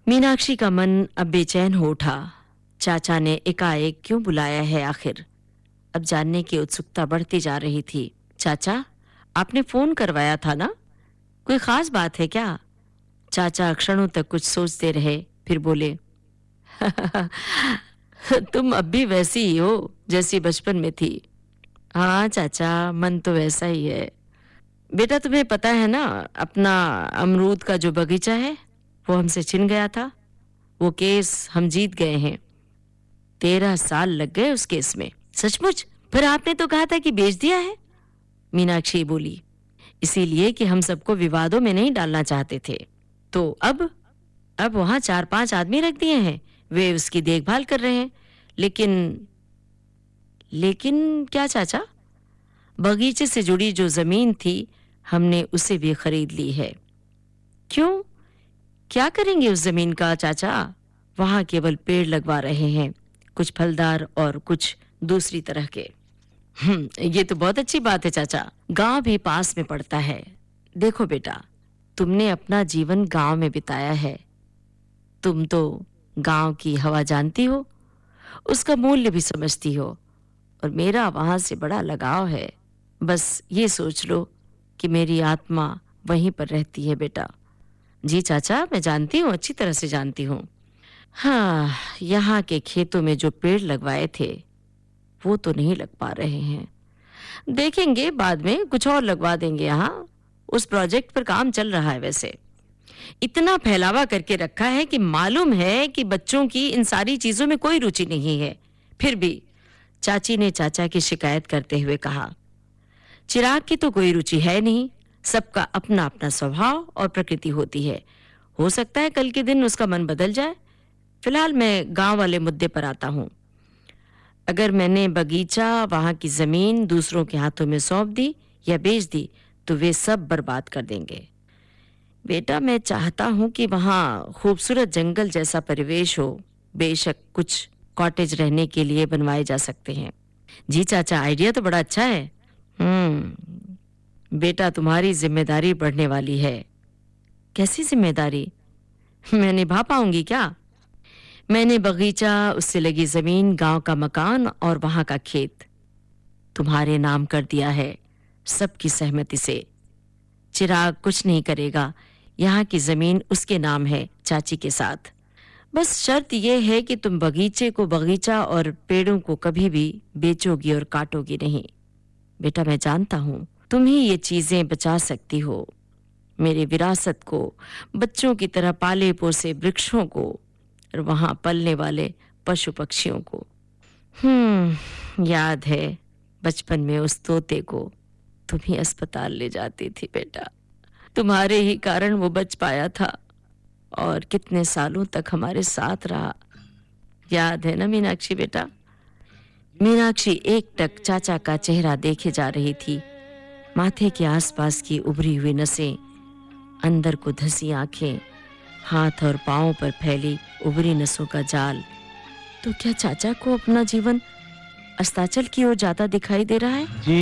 मीनाक्षी का मन अब बेचैन हो उठा। चाचा ने एकाएक क्यों बुलाया है आखिर? अब जानने की उत्सुकता बढ़ती जा रही थी। चाचा, आपने फोन करवाया था ना? कोई खास बात है क्या? चाचा क्षणों तक कुछ सोचते रहे, फिर बोले, तुम अब भी वैसी ही हो जैसी बचपन में थी। हाँ चाचा, मन तो वैसा ही है। बेटा, तुम्हें पता है ना, अपना अमरूद का जो बगीचा है वो हमसे छिन गया था। वो केस हम जीत गए हैं। 13 साल लग गए उस केस में। सचमुच? फिर आपने तो कहा था कि बेच दिया है। मीनाक्षी बोली, इसीलिए कि हम सबको विवादों में नहीं डालना चाहते थे। तो अब वहां 4-5 आदमी रख दिए हैं, वे उसकी देखभाल कर रहे हैं। लेकिन क्या चाचा? बगीचे से जुड़ी जो जमीन थी, हमने उसे भी खरीद ली है। क्यों? क्या करेंगे उस जमीन का चाचा? वहां केवल पेड़ लगवा रहे हैं, कुछ फलदार और कुछ दूसरी तरह के। ये तो बहुत अच्छी बात है चाचा। गांव भी पास में पड़ता है। देखो बेटा, तुमने अपना जीवन गांव में बिताया है। तुम तो गांव की हवा जानती हो, उसका मूल्य भी समझती हो, और मेरा वहां से बड़ा लगाव है। बस ये सोच लो कि मेरी आत्मा वहीं पर रहती है बेटा। जी चाचा, मैं जानती हूँ, अच्छी तरह से जानती हूँ। हाँ, यहाँ के खेतों में जो पेड़ लगवाए थे वो तो नहीं लग पा रहे हैं। देखेंगे, बाद में कुछ और लगवा देंगे। यहाँ उस प्रोजेक्ट पर काम चल रहा है। वैसे इतना फैलावा करके रखा है कि मालूम है कि बच्चों की इन सारी चीजों में कोई रुचि नहीं है। फिर भी चाची ने चाचा की शिकायत करते हुए कहा, चिराग की तो कोई रुचि है नहीं। सबका अपना अपना स्वभाव और प्रकृति होती है। हो सकता है कल के दिन उसका मन बदल जाए। फिलहाल मैं गांव वाले मुद्दे पर आता हूं। अगर मैंने बगीचा, वहां की जमीन दूसरों के हाथों में सौंप दी या बेच दी तो वे सब बर्बाद कर देंगे। बेटा, मैं चाहता हूं कि वहां खूबसूरत जंगल जैसा परिवेश हो। बेशक कुछ कॉटेज रहने के लिए बनवाए जा सकते हैं। जी चाचा, आइडिया तो बड़ा अच्छा है। बेटा, तुम्हारी जिम्मेदारी बढ़ने वाली है। कैसी जिम्मेदारी? मैं निभा पाऊंगी क्या? मैंने बगीचा, उससे लगी जमीन, गांव का मकान और वहां का खेत तुम्हारे नाम कर दिया है, सबकी सहमति से। चिराग कुछ नहीं करेगा। यहाँ की जमीन उसके नाम है, चाची के साथ। बस शर्त यह है कि तुम बगीचे को बगीचा और पेड़ों को कभी भी बेचोगी और काटोगी नहीं। बेटा, मैं जानता हूं तुम ही ये चीजें बचा सकती हो। मेरी विरासत को, बच्चों की तरह पाले पोसे वृक्षों को, और वहां पलने वाले पशु पक्षियों को। याद है बचपन में उस तोते को तुम ही अस्पताल ले जाती थी बेटा। तुम्हारे ही कारण वो बच पाया था और कितने सालों तक हमारे साथ रहा। याद है ना मीनाक्षी बेटा? मीनाक्षी एकटक चाचा का चेहरा देखे जा रही थी। माथे के आसपास की उभरी हुई नसें, अंदर को धंसी आंखें, हाथ और पांवों पर फैली उभरी नसों का जाल। तो क्या चाचा को अपना जीवन अस्ताचल की ओर जाता दिखाई दे रहा है?